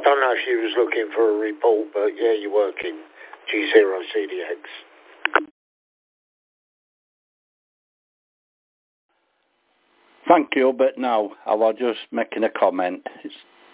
Don't know if she was looking for a report, but yeah, you're working. G0CDX. Thank you, but no, I was just making a comment. It's